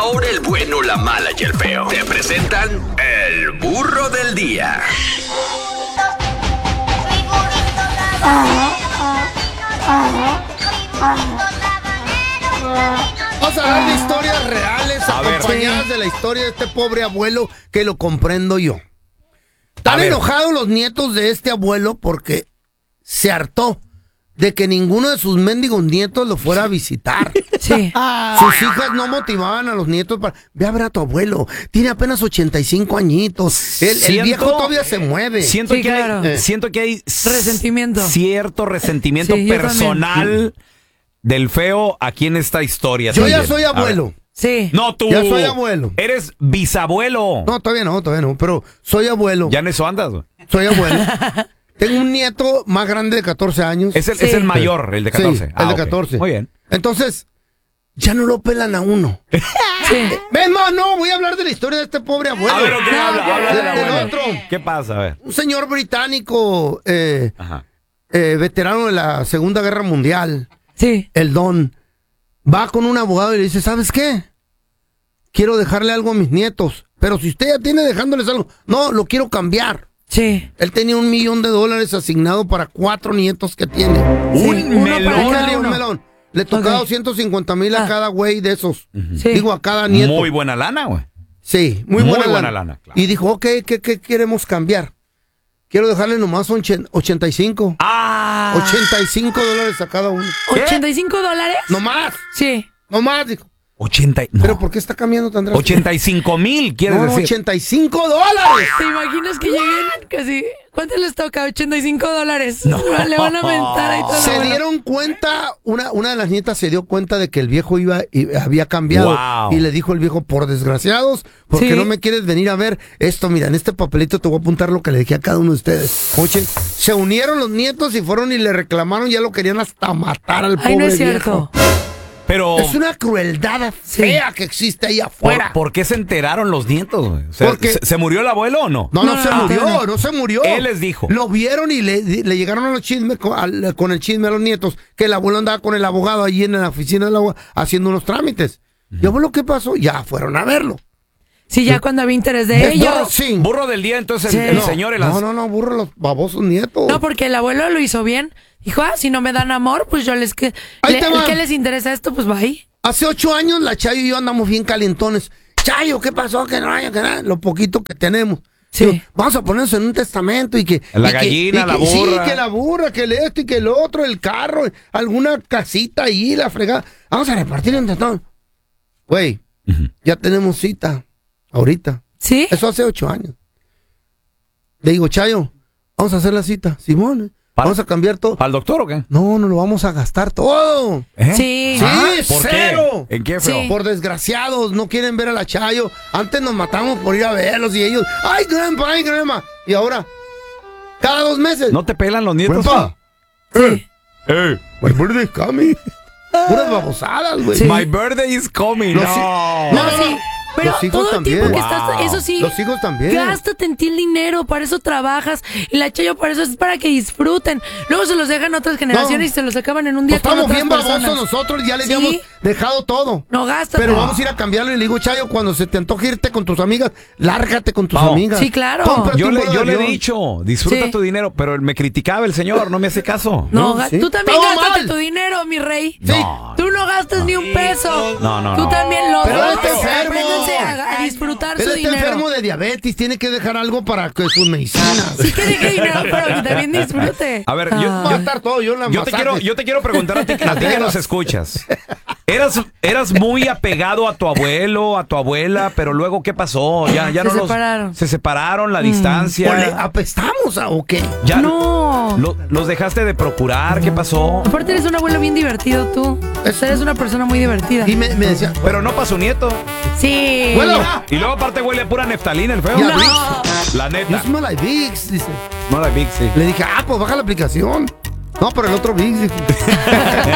Ahora el bueno, la mala y el feo te presentan el burro del día. Vamos a hablar de historias reales acompañadas de la historia de este pobre abuelo que lo comprendo yo. Están enojados los nietos de este abuelo porque se hartó de que ninguno de sus mendigos nietos lo fuera a visitar. Sí. Sus hijas no motivaban a los nietos para... Ve a ver a tu abuelo, tiene apenas 85 añitos. El viejo todavía se mueve. Siento que hay resentimiento. Cierto resentimiento personal del feo aquí en esta historia. Yo ya soy abuelo. Sí. No, tú. Ya soy abuelo. Eres bisabuelo. No, todavía no, pero soy abuelo. Ya en eso andas, güey. Soy abuelo. Tengo un nieto más grande de 14 años. Es el mayor, el de 14. Sí, el de 14. Muy bien. Entonces, ya no lo pelan a uno. Sí. Ven, no, voy a hablar de la historia de este pobre abuelo. A ver, ¿qué habla del del abuelo? otro. ¿Qué pasa? A ver. Un señor británico, veterano de la Segunda Guerra Mundial, Sí. el Don, va con un abogado y le dice, ¿sabes qué? Quiero dejarle algo a mis nietos, pero si usted ya tiene dejándoles algo, no, lo quiero cambiar. Sí. Él tenía $1 millón asignado para 4 nietos que tiene. Un melón. Un melón. Le tocaba 250,000 a cada güey de esos. Sí. Digo, a cada nieto. Muy buena lana, güey. Sí, muy buena lana. Claro. Y dijo, ok, ¿qué queremos cambiar? Quiero dejarle nomás 85. $85 a cada uno. ¿$85? ¿Nomás? Sí. Nomás, dijo. 80. No. ¿Pero por qué está cambiando tan drástico? 85,000, ¿quieres No, decir? $85. ¿Te imaginas que lleguen casi... ¿Cuánto les toca? $85. No. Le van a aumentar ahí todo. Se dieron cuenta, una de las nietas se dio cuenta de que el viejo había cambiado. Wow. Y le dijo el viejo, por desgraciados, porque Sí. no me quieres venir a ver esto. Mira, en este papelito te voy a apuntar lo que le dije a cada uno de ustedes. Oye, se unieron los nietos y fueron y le reclamaron, ya lo querían hasta matar al pobre Ay, no es viejo. cierto. Pero Es una crueldad fea que existe ahí afuera. ¿por qué se enteraron los nietos, güey? O sea, Porque- ¿se murió el abuelo o no? No se murió. Él les dijo. Lo vieron y le llegaron a los chismes con el chisme a los nietos que el abuelo andaba con el abogado allí en la oficina del abogado haciendo unos trámites. ¿Y abuelo qué pasó? Ya fueron a verlo. Sí, ya cuando había interés de ellos. Sí. Burro del día, entonces Sí. el No, señor... No, burro los babosos nietos. No, porque el abuelo lo hizo bien. Dijo, si no me dan amor, pues yo les... Ahí te va. ¿Qué les interesa esto? Pues va ahí. Hace 8 años la Chayo y yo andamos bien calientones. Chayo, ¿qué pasó? Que no haya, que nada. Lo poquito que tenemos. Sí. Digo, vamos a ponernos en un testamento y que... La y gallina, la Sí, burra. que la burra, que el esto y que el otro, el carro, alguna casita ahí, la fregada. Vamos a repartir entre todos. Güey, ya tenemos cita ahorita. ¿Sí? Eso hace 8 años. Le digo, Chayo, vamos a hacer la cita. Simón, vamos a cambiar todo. ¿Para el doctor o qué? No, lo vamos a gastar todo. ¿Eh? Sí. Sí, ¿Por cero. qué? ¿En qué, feo? Sí. Por desgraciados, no quieren ver a la Chayo. Antes nos matamos por ir a verlos y ellos, ay, grandma. Y ahora, cada 2 meses. ¿No te pelan los nietos? Grandpa, Sí. my birthday is coming. Puras babosadas, güey. Sí. My birthday is coming. Los- No. No, sí. Pero Los hijos todo el tiempo también. que estás... Eso sí. Los hijos también. Gástate en ti el dinero, para eso trabajas. Y la Chayo para eso es para que disfruten. Luego se los dejan a otras generaciones y se los acaban en un día Pues con estamos otras bien babosos personas. nosotros, ya les Sí. habíamos dejado todo. No gastas. Pero vamos a ir a cambiarlo y le digo, Chayo, cuando se te antoje irte con tus amigas, lárgate con tus Vamos. amigas. Sí, claro. Cómprate Yo un le vuelo de he avión. dicho, disfruta Sí. tu dinero, pero me criticaba el señor, no me hace caso. No, No, sí. tú también Todo gástate mal. tu dinero, mi rey. Sí. Tú no gastas ni un peso. No. Tú también lo Pero él dos. está enfermo. Apréndanse a disfrutar Él su está dinero. enfermo de diabetes, tiene que dejar algo para que sus medicinas. Sí que deje dinero, pero que también disfrute. A ver, Va a estar todo yo en la masaje. yo te quiero preguntar a ti que nos escuchas. ¿Eras muy apegado a tu abuelo, a tu abuela, pero luego ¿qué pasó? Ya Se no separaron. se separaron, la distancia. ¿O le apestamos o qué? Ya No. los dejaste de procurar, ¿qué pasó? Aparte eres un abuelo bien divertido tú. Eres una persona muy divertida. Y me decía, Pero no para su nieto. Sí. bueno, Y luego aparte huele a pura neftalina el feo. Ya, No. La no neta. es mala Vicks, dice. No la Big, sí. Le dije, pues baja la aplicación. No, pero el otro Vicks, dijo.